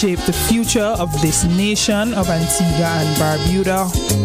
shape the future of this nation of Antigua and Barbuda.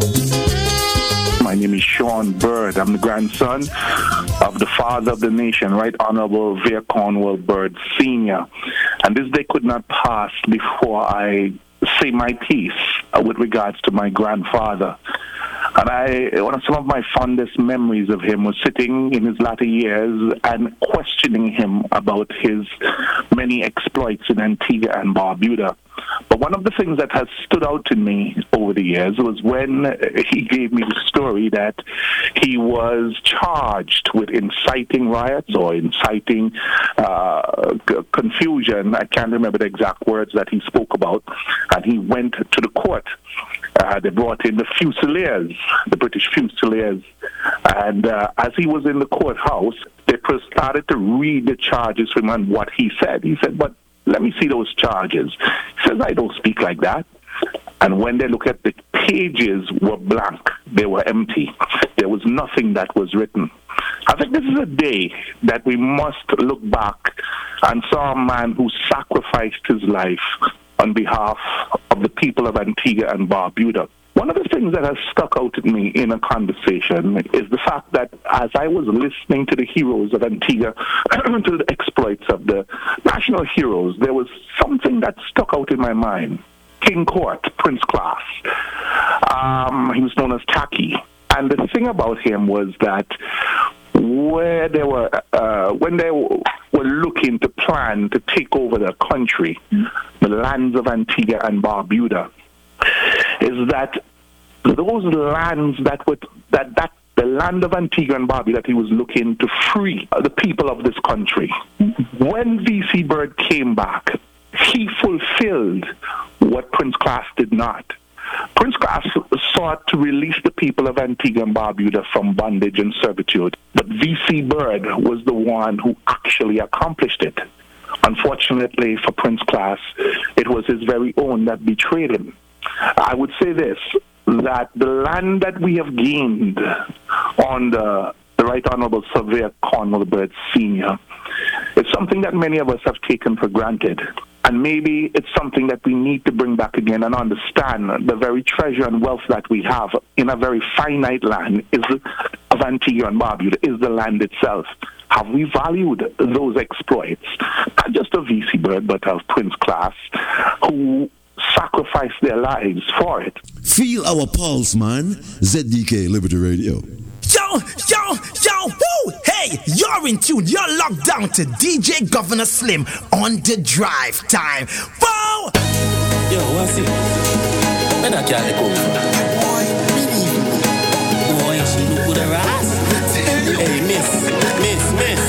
My name is Sean Bird. I'm the grandson of the father of the nation, Right Honorable Vere Cornwall Bird Sr. And this day could not pass before I say my piece with regards to my grandfather. And one of some of my fondest memories of him was sitting in his latter years and questioning him about his many exploits in Antigua and Barbuda. But one of the things that has stood out to me over the years was when he gave me the story that he was charged with inciting riots or inciting confusion. I can't remember the exact words that he spoke about. And he went to the court. They brought in the Fusiliers, the British Fusiliers. And as he was in the courthouse, they first started to read the charges from him and what he said. He said, but let me see those charges. He says, I don't speak like that. And when they look at the pages were blank. They were empty. There was nothing that was written. I think this is a day that we must look back and saw a man who sacrificed his life on behalf of the people of Antigua and Barbuda. One of the things that has stuck out at me in a conversation is the fact that as I was listening to the heroes of Antigua, to the exploits of the national heroes, there was something that stuck out in my mind. King Court, Prince Class. He was known as Taki. And the thing about him was that when they were looking to plan to take over the country, the lands of Antigua and Barbuda, is that those lands that the land of Antigua and Barbuda that he was looking to free the people of this country. When V.C. Bird came back, he fulfilled what Prince Class did not. Prince Class sought to release the people of Antigua and Barbuda from bondage and servitude, but V.C. Bird was the one who actually accomplished it. Unfortunately for Prince Class, it was his very own that betrayed him. I would say this, that the land that we have gained on the Right Honorable Sir Vere Cornwall Bird Sr. is something that many of us have taken for granted. And maybe it's something that we need to bring back again and understand the very treasure and wealth that we have in a very finite land of Antigua and Barbuda is the land itself. Have we valued those exploits, not just of V.C. Bird, but of Prince Class, who sacrificed their lives for it? Feel our pulse, man. ZDK Liberty Radio. Yo, woo! Hey, you're in tune. You're locked down to DJ Governor Slim on the drive time. Whoa! Yo, what's it? Where that girl go from? Boy, she look good her ass. Hey, miss.